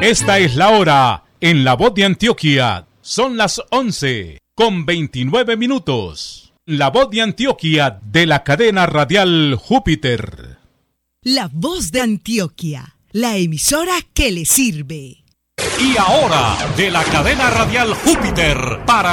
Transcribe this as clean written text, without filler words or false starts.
Esta es la hora en La Voz de Antioquia. Son las 11:29. La Voz de Antioquia de la cadena radial Júpiter. La Voz de Antioquia, la emisora que le sirve. Y ahora, de la cadena radial Júpiter, para